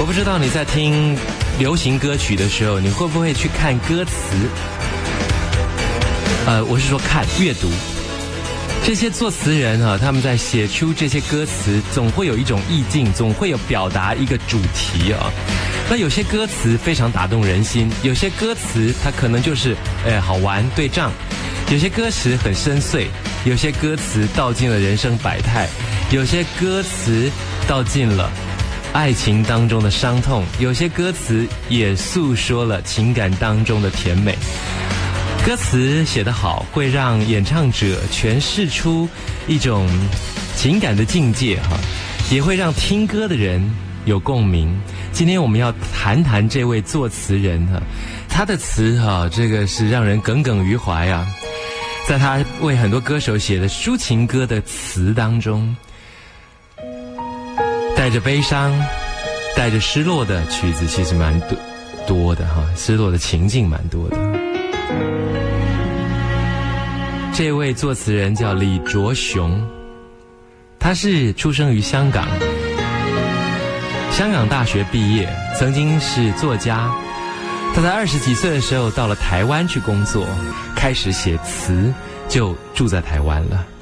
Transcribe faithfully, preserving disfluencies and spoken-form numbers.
不知道你在听流行歌曲的时候，你会不会去看歌词？呃，我是说看阅读。这些作词人啊，他们在写出这些歌词，总会有一种意境，总会有表达一个主题啊。那有些歌词非常打动人心，有些歌词它可能就是哎好玩对仗，有些歌词很深邃，有些歌词道尽了人生百态，有些歌词道尽了爱情当中的伤痛，有些歌词也诉说了情感当中的甜美。歌词写得好，会让演唱者诠释出一种情感的境界哈，也会让听歌的人有共鸣。今天我们要谈谈这位作词人哈，他的词哈，这个是让人耿耿于怀啊。在他为很多歌手写的抒情歌的词当中，带着悲伤、带着失落的曲子其实蛮多多的哈，失落的情境蛮多的。这位作词人叫李卓雄，他是出生于香港，香港大学毕业，曾经是作家。他在二十几岁的时候到了台湾去工作，开始写词，就住在台湾了。